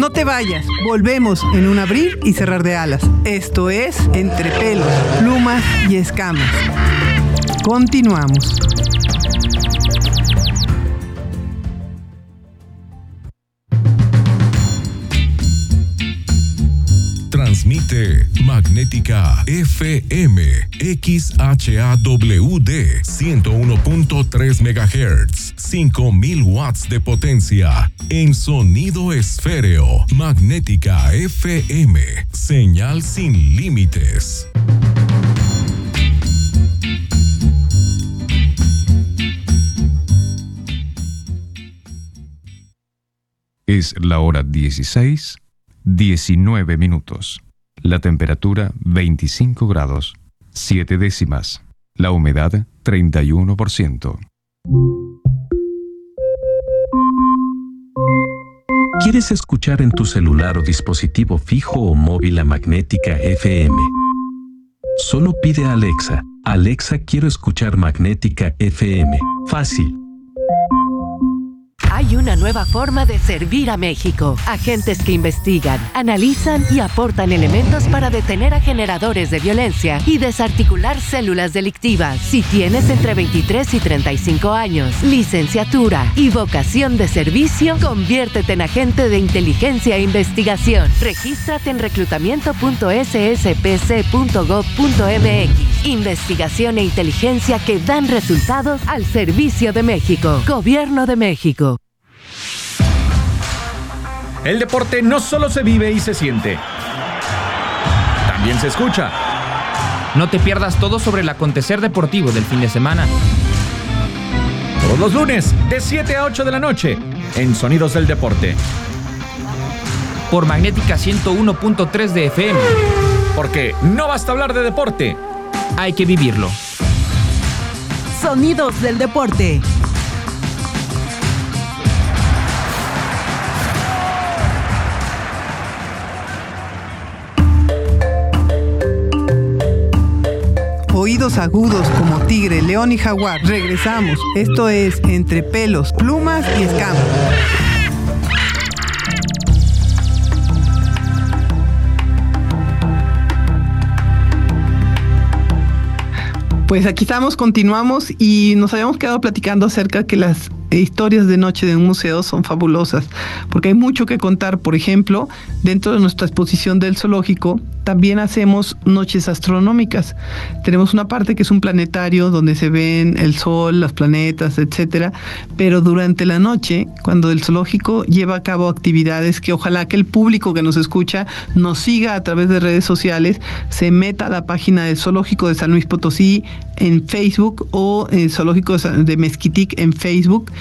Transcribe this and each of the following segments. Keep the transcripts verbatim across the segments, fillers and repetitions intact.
No te vayas, volvemos en un abrir y cerrar de alas. Esto es Entre pelos, plumas y escamas. Continuamos. Transmite Magnética F M X H A W D ciento uno punto tres megahertz, cinco mil watts de potencia en sonido esféreo. Magnética F M, señal sin límites. Es la hora dieciséis, diecinueve minutos. La temperatura veinticinco grados, siete décimas. La humedad treinta y uno por ciento. ¿Quieres escuchar en tu celular o dispositivo fijo o móvil a Magnética F M? Solo pide a Alexa: Alexa, quiero escuchar Magnética F M. Fácil. Hay una nueva forma de servir a México. Agentes que investigan, analizan y aportan elementos para detener a generadores de violencia y desarticular células delictivas. Si tienes entre veintitrés y treinta y cinco años, licenciatura y vocación de servicio, conviértete en agente de inteligencia e investigación. Regístrate en reclutamiento punto s s p c punto gov punto m x. Investigación e inteligencia que dan resultados al servicio de México. Gobierno de México. El deporte no solo se vive y se siente, también se escucha. No te pierdas todo sobre el acontecer deportivo del fin de semana. Todos los lunes, de siete a ocho de la noche, en Sonidos del Deporte. Por Magnética ciento uno punto tres de F M. Porque no basta hablar de deporte, hay que vivirlo. Sonidos del Deporte. Oídos agudos como tigre, león y jaguar. Regresamos. Esto es Entre pelos, plumas y escamas. Pues aquí estamos, continuamos y nos habíamos quedado platicando acerca que las historias de noche de un museo son fabulosas, porque hay mucho que contar. Por ejemplo, dentro de nuestra exposición del zoológico, también hacemos noches astronómicas. Tenemos una parte que es un planetario donde se ven el sol, los planetas, etcétera, pero durante la noche, cuando el zoológico lleva a cabo actividades que ojalá que el público que nos escucha nos siga a través de redes sociales, se meta a la página del Zoológico de San Luis Potosí en Facebook o el Zoológico de Mezquitic en Facebook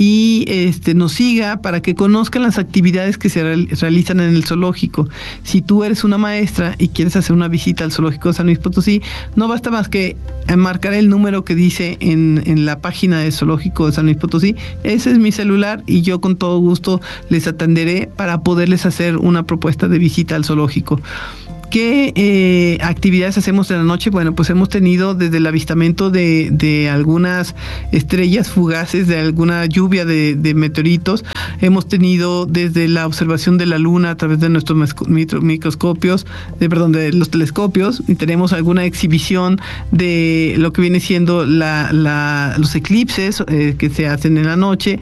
y este, nos siga para que conozcan las actividades que se realizan en el zoológico. Si tú eres una maestra y quieres hacer una visita al Zoológico de San Luis Potosí, no basta más que marcar el número que dice en, en la página del Zoológico de San Luis Potosí. Ese es mi celular y yo con todo gusto les atenderé para poderles hacer una propuesta de visita al zoológico. ¿Qué eh, actividades hacemos en la noche? Bueno, pues hemos tenido desde el avistamiento de, de algunas estrellas fugaces, de alguna lluvia de, de meteoritos. Hemos tenido desde la observación de la luna a través de nuestros microscopios, de, perdón, de los telescopios. Y tenemos alguna exhibición de lo que viene siendo la, la, los eclipses eh, que se hacen en la noche.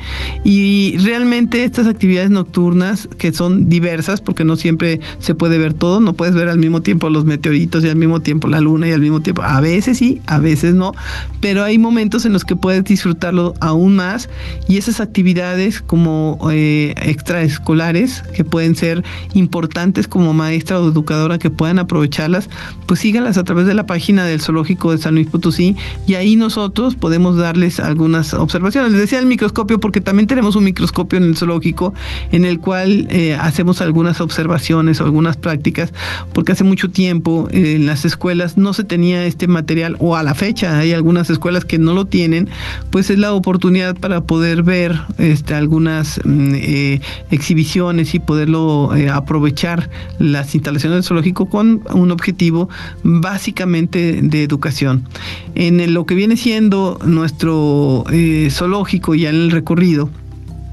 Y realmente estas actividades nocturnas, que son diversas, porque no siempre se puede ver todo, no puedes ver al mismo tiempo los meteoritos y al mismo tiempo la luna y al mismo tiempo, a veces sí, a veces no, pero hay momentos en los que puedes disfrutarlo aún más y esas actividades como eh, extraescolares que pueden ser importantes como maestra o educadora que puedan aprovecharlas, pues síganlas a través de la página del Zoológico de San Luis Potosí y ahí nosotros podemos darles algunas observaciones. Les decía el microscopio porque también tenemos un microscopio en el zoológico en el cual eh, hacemos algunas observaciones o algunas prácticas, porque hace mucho tiempo eh, en las escuelas no se tenía este material, o a la fecha hay algunas escuelas que no lo tienen, pues es la oportunidad para poder ver este, algunas eh, exhibiciones y poderlo eh, aprovechar las instalaciones del zoológico con un objetivo básicamente de educación. En el, lo que viene siendo nuestro eh, zoológico ya en el recorrido,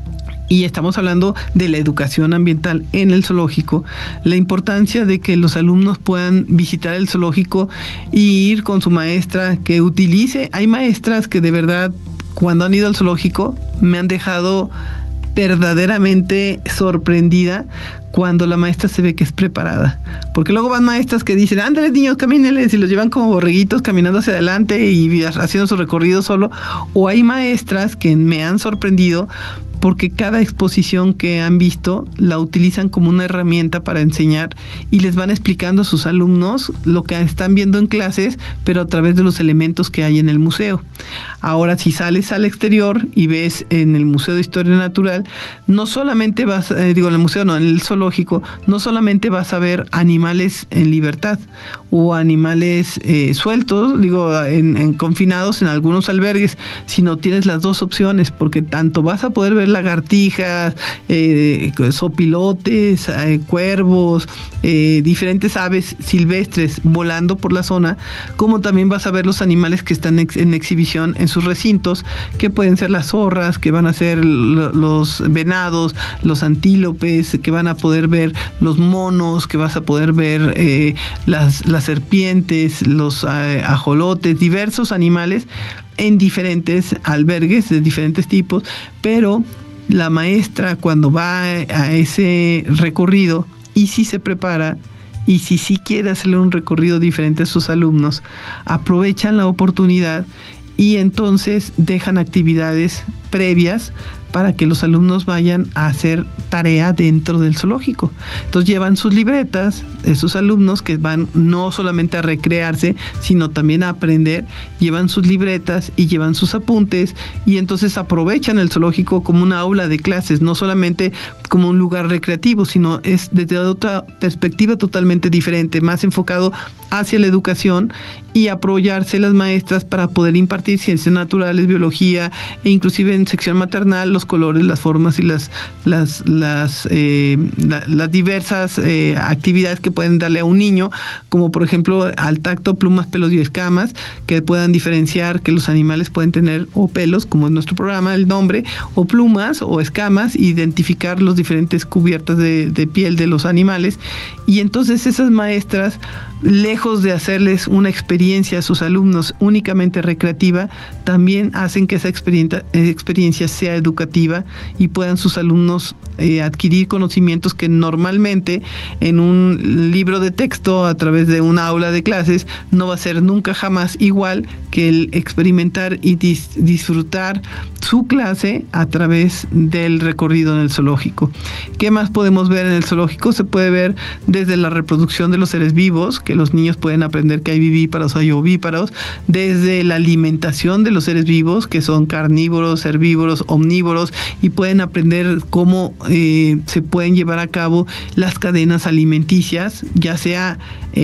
y estamos hablando de la educación ambiental en el zoológico, la importancia de que los alumnos puedan visitar el zoológico y ir con su maestra, que utilice, hay maestras que de verdad cuando han ido al zoológico me han dejado verdaderamente sorprendida cuando la maestra se ve que es preparada, porque luego van maestras que dicen, ándale niños, camínenles, y los llevan como borreguitos caminando hacia adelante y haciendo su recorrido solo, o hay maestras que me han sorprendido porque cada exposición que han visto la utilizan como una herramienta para enseñar y les van explicando a sus alumnos lo que están viendo en clases, pero a través de los elementos que hay en el museo. Ahora, si sales al exterior y ves en el Museo de Historia Natural, no solamente vas, eh, digo en el museo, no, en el zoológico, no solamente vas a ver animales en libertad o animales eh, sueltos, digo, en, en confinados en algunos albergues, sino tienes las dos opciones, porque tanto vas a poder ver lagartijas, eh, zopilotes, eh, cuervos, eh, diferentes aves silvestres volando por la zona, como también vas a ver los animales que están ex- en exhibición en sus recintos, que pueden ser las zorras, que van a ser los venados, los antílopes, que van a poder ver los monos, que vas a poder ver eh, las, las serpientes, los eh, ajolotes, diversos animales en diferentes albergues de diferentes tipos, pero la maestra cuando va a ese recorrido y si se prepara y si sí quiere hacerle un recorrido diferente a sus alumnos, aprovechan la oportunidad y entonces dejan actividades previas para que los alumnos vayan a hacer tarea dentro del zoológico. Entonces llevan sus libretas, esos alumnos que van no solamente a recrearse, sino también a aprender, llevan sus libretas y llevan sus apuntes y entonces aprovechan el zoológico como una aula de clases, no solamente como un lugar recreativo, sino es desde otra perspectiva totalmente diferente, más enfocado hacia la educación y apoyarse las maestras para poder impartir ciencias naturales, biología e inclusive en sección maternal los colores, las formas y las las las, eh, la, las diversas eh, actividades que pueden darle a un niño, como por ejemplo al tacto, plumas, pelos y escamas, que puedan diferenciar que los animales pueden tener o pelos, como en nuestro programa el nombre, o plumas o escamas, identificar los diferentes cubiertas de, de piel de los animales. Y entonces esas maestras, lejos de hacerles una experiencia a sus alumnos únicamente recreativa, también hacen que esa experiencia, experiencia sea educativa y puedan sus alumnos eh, adquirir conocimientos que normalmente en un libro de texto a través de una aula de clases no va a ser nunca jamás igual que el experimentar y dis- disfrutar su clase a través del recorrido en el zoológico. ¿Qué más podemos ver en el zoológico? Se puede ver desde la reproducción de los seres vivos, que los niños pueden aprender que hay vivíparos, hay ovíparos, desde la alimentación de los seres vivos, que son carnívoros, herbívoros, omnívoros, y pueden aprender cómo eh, se pueden llevar a cabo las cadenas alimenticias, ya sea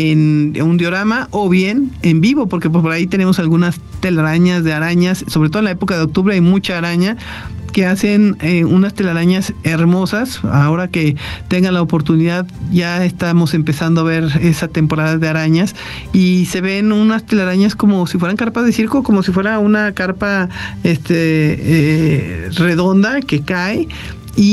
en un diorama o bien en vivo, porque por ahí tenemos algunas telarañas de arañas, sobre todo en la época de octubre hay mucha araña, que hacen eh, unas telarañas hermosas. Ahora que tengan la oportunidad, ya estamos empezando a ver esa temporada de arañas y se ven unas telarañas como si fueran carpas de circo, como si fuera una carpa este eh, redonda que cae